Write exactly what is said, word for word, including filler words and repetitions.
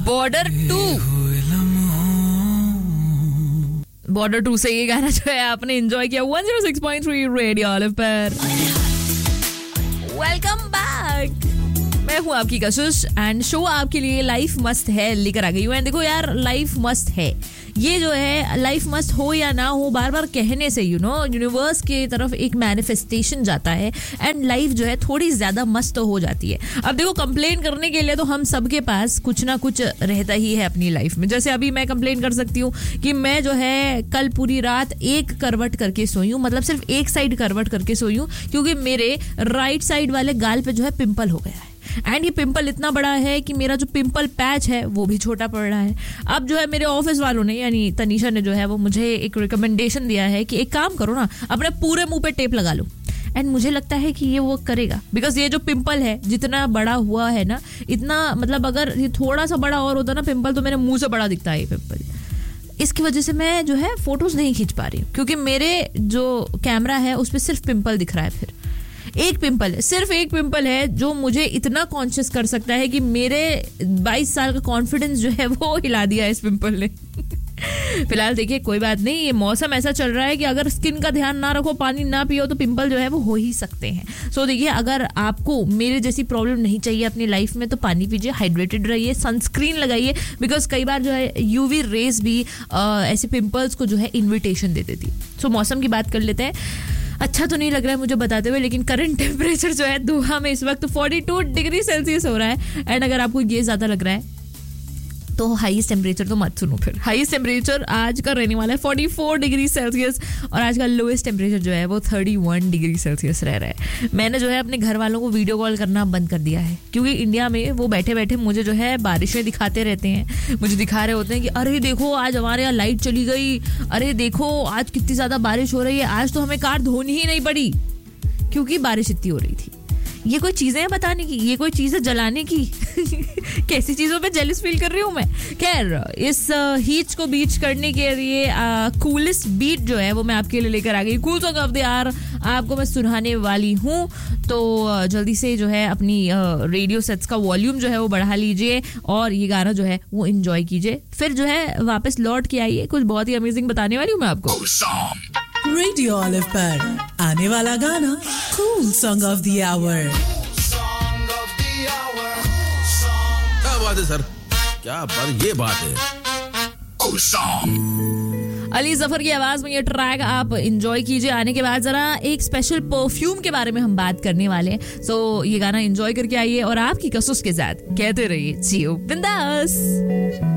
Border to border to से ये गाना जो है आपने एंजॉय किया one zero six point three radio olive पर। वेलकम बैक, मैं हूँ आपकी कशिश एंड शो आपके लिए लाइफ मस्त है लेकर आ गई हूँ। एंड देखो यार, लाइफ मस्त है, ये जो है लाइफ मस्त हो या ना हो, बार बार कहने से यू नो यूनिवर्स के तरफ एक मैनिफेस्टेशन जाता है एंड लाइफ जो है थोड़ी ज्यादा मस्त हो जाती है। अब देखो, कंप्लेन करने के लिए तो हम सबके पास कुछ ना कुछ रहता ही है अपनी लाइफ में। जैसे अभी मैं कंप्लेन कर सकती हूँ कि मैं जो है कल पूरी रात एक करवट करके सोई हूँ, मतलब सिर्फ एक साइड करवट करके सोई हूँ, क्योंकि मेरे राइट साइड वाले गाल पे जो है पिंपल हो गया है। एंड ये पिंपल इतना बड़ा है कि मेरा जो पिंपल पैच है वो भी छोटा पड़ रहा है। अब जो है मेरे ऑफिस वालों ने, यानी तनीषा ने जो है वो मुझे एक रिकमेंडेशन दिया है कि एक काम करो ना, अपने पूरे मुंह पे टेप लगा लो। एंड मुझे लगता है कि ये वो करेगा, बिकॉज ये जो पिंपल है जितना बड़ा हुआ है ना, इतना मतलब अगर ये थोड़ा सा बड़ा और होता ना पिंपल, तो मेरे मुंह से बड़ा दिखता है ये पिंपल। इसकी वजह से मैं जो है फोटोज नहीं खींच पा रही हूँ, क्योंकि मेरे जो कैमरा है उस पर सिर्फ पिंपल दिख रहा है। फिर एक पिंपल है, सिर्फ एक पिंपल है जो मुझे इतना कॉन्शियस कर सकता है कि मेरे बाईस साल का कॉन्फिडेंस जो है वो हिला दिया है इस पिंपल ने। फिलहाल देखिए, कोई बात नहीं, ये मौसम ऐसा चल रहा है कि अगर स्किन का ध्यान ना रखो, पानी ना पियो, तो पिंपल जो है वो हो ही सकते हैं। सो so, देखिए, अगर आपको मेरे जैसी प्रॉब्लम नहीं चाहिए अपनी लाइफ में, तो पानी पीजिए, हाइड्रेटेड रहिए, सनस्क्रीन लगाइए, बिकॉज कई बार जो है यूवी रेज भी आ, ऐसे पिंपल्स को जो है इन्विटेशन दे देती। सो so, मौसम की बात कर लेते हैं। अच्छा तो नहीं लग रहा है मुझे बताते हुए, लेकिन करंट टेम्परेचर जो है दोहा में इस वक्त बयालीस डिग्री सेल्सियस हो रहा है। एंड अगर आपको ये ज्यादा लग रहा है तो हाईएस्ट टेम्परेचर तो मत सुनो। फिर हाईएस्ट टेम्परेचर आज का रहने वाला है चौवालीस डिग्री सेल्सियस, और आज का लोएस्ट टेम्परेचर जो है वो इकतीस डिग्री सेल्सियस रह रहा है। मैंने जो है अपने घर वालों को वीडियो कॉल करना बंद कर दिया है, क्योंकि इंडिया में वो बैठे बैठे मुझे जो है बारिशें दिखाते रहते हैं। मुझे दिखा रहे होते हैं कि अरे देखो आज हमारे यहाँ लाइट चली गई, अरे देखो आज कितनी ज्यादा बारिश हो रही है, आज तो हमें कार धोनी ही नहीं पड़ी क्योंकि बारिश इतनी हो रही थी। ये कोई चीजें हैं बताने की, ये कोई चीज है जलाने की। कैसी चीजों पे जेलस फील कर रही हूँ मैं। खैर, इस हीट को बीच करने के लिए कूलेस्ट बीट जो है वो मैं आपके लिए लेकर आ गई। Cool song of the our आपको मैं सुनाने वाली हूँ, तो जल्दी से जो है अपनी रेडियो सेट्स का वॉल्यूम जो है वो बढ़ा लीजिए और ये गाना जो है वो एंजॉय कीजिए। फिर जो है वापस लौट के आइए, कुछ बहुत ही अमेजिंग बताने वाली हूँ मैं आपको। रेडियो ऑलिव पर आने वाला गाना cool song of the our. क्या बात है सर, क्या बात, ये बात है। अली जफर की आवाज में ये ट्रैक आप एंजॉय कीजिए। आने के बाद जरा एक स्पेशल परफ्यूम के बारे में हम बात करने वाले हैं। सो ये गाना एंजॉय करके आइए और आपकी कसूस के साथ कहते रहिए जियो बिंदास।